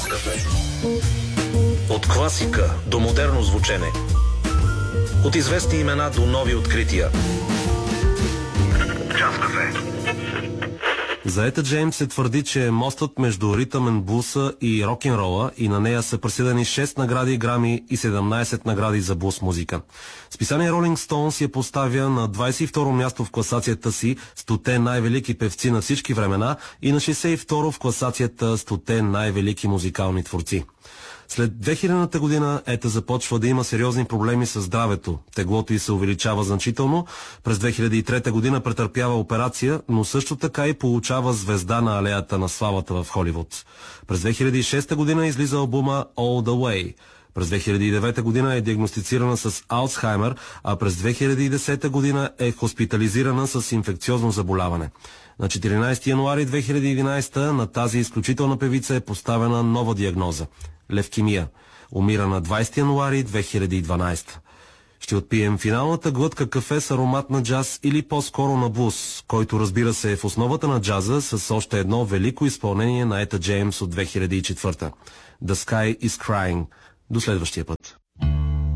Джаз кафе. От класика до модерно звучене. От известни имена до нови открития. Джаз кафе. За Ета Джеймс се твърди, че е мостът между ритъм н блуса и рок-н-рола и на нея са присъдени 6 награди Грами и 17 награди за блус музика. Списание Rolling Stones я поставя на 22-ро място в класацията си 100 най-велики певци на всички времена и на 62-ро в класацията 100 най-велики музикални творци. След 2000-та година Ета започва да има сериозни проблеми с здравето. Теглото й се увеличава значително. През 2003 година претърпява операция, но също така и получава звезда на алеята на славата в Холивуд. През 2006 година излиза албума All the Way. През 2009 година е диагностицирана с Алцхаймер, а през 2010 година е хоспитализирана с инфекциозно заболяване. На 14 януари 2011 на тази изключителна певица е поставена нова диагноза – левкемия. Умира на 20 януари 2012. Ще отпием финалната глътка кафе с аромат на джаз или по-скоро на блуз, който разбира се е в основата на джаза с още едно велико изпълнение на Ета Джеймс от 2004. The Sky is Crying. До следващия път.